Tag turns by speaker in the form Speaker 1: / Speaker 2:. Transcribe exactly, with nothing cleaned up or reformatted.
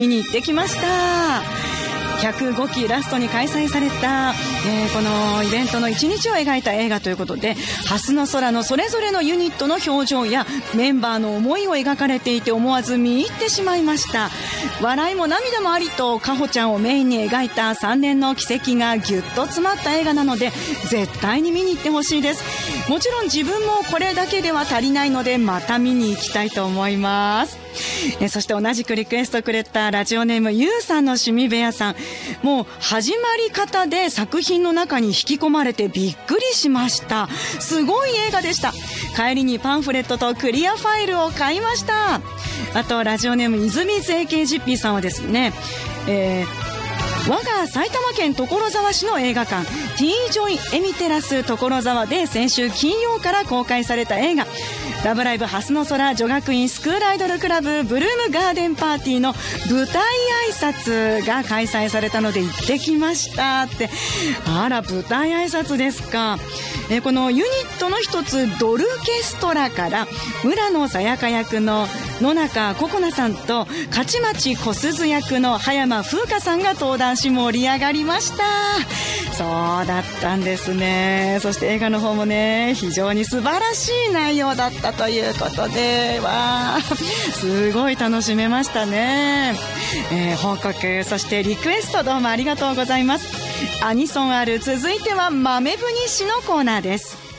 Speaker 1: 見に行ってきました。ひゃくごきラストに開催された、えー、このイベントの一日を描いた映画ということで、蓮の空のそれぞれのユニットの表情やメンバーの思いを描かれていて、思わず見入ってしまいました。笑いも涙もありと、かほちゃんをメインに描いたさんねんの軌跡がぎゅっと詰まった映画なので、絶対に見に行ってほしいです。もちろん自分もこれだけでは足りないので、また見に行きたいと思います。えそして同じくリクエストくれたラジオネームゆうさんの趣味部屋さん、もう始まり方で作品の中に引き込まれてびっくりしました。すごい映画でした。帰りにパンフレットとクリアファイルを買いました。あとラジオネーム泉津 エーケージーピー さんはですね、えー我が埼玉県所沢市の映画館 T ジョイエミテラス所沢で先週金曜から公開された映画ラブライブ蓮の空女学院スクールアイドルクラブブルームガーデンパーティーの舞台挨拶が開催されたので行ってきましたって。あら、舞台挨拶ですか。えー、このユニットの一つドルケストラから村野さやか役の野中ここなさんと勝町小鈴役の葉山風花さんが登壇し盛り上がりました。そうだったんですね。そして映画の方もね、非常に素晴らしい内容だったということで、わーすごい楽しめましたね。えー、報告そしてリクエストどうもありがとうございます。アニソンある、続いては豆ぶにしのコーナーです。